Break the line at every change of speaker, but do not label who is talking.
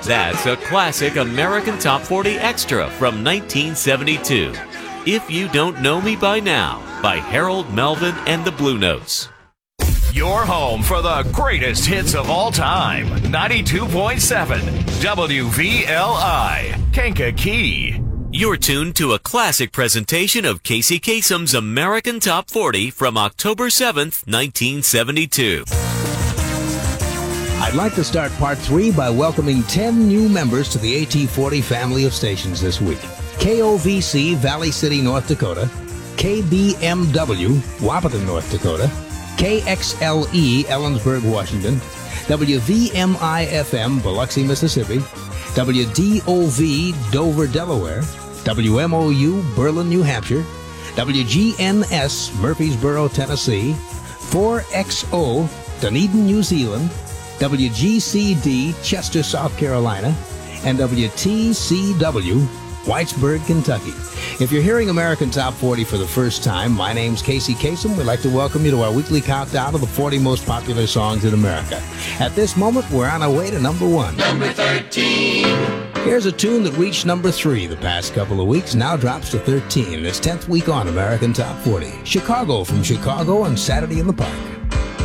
That's a classic American Top 40 extra from 1972. If You Don't Know Me By Now by Harold Melvin and the Blue Notes.
Your home for the greatest hits of all time. 92.7 WVLI, Kankakee.
You're tuned to a classic presentation of Casey Kasem's American Top 40 from October 7th, 1972.
I'd like to start part 3 by welcoming 10 new members to the AT40 family of stations this week. KOVC, Valley City, North Dakota. KBMW, Wahpeton, North Dakota. KXLE, Ellensburg, Washington. WVMI-FM, Biloxi, Mississippi. WDOV, Dover, Delaware. WMOU, Berlin, New Hampshire. WGNS, Murfreesboro, Tennessee. 4XO, Dunedin, New Zealand. WGCD, Chester, South Carolina. And WTCW, Whitesburg, Kentucky. If you're hearing American Top 40 for the first time, my name's Casey Kasem. We'd like to welcome you to our weekly countdown of the 40 most popular songs in America. At this moment, we're on our way to number 1.
Number 13.
Here's a tune that reached number 3 the past couple of weeks, now drops to 13. Its 10th week on American Top 40. Chicago from Chicago on Saturday in the Park.